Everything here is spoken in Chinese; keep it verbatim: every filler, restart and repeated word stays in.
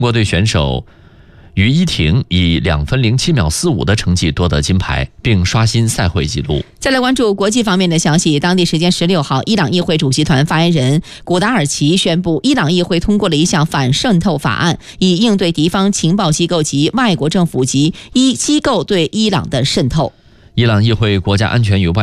国队选手于依婷以两分零七秒四五的成绩夺得金牌，并刷新赛会纪录。 再来关注国际方面的消息。当地时间十六号，伊朗议会主席团发言人古达尔奇宣布，伊朗议会通过了一项反渗透法案，以应对敌方情报机构及外国政府及一机构对伊朗的渗透。 伊朗议会国家安全与外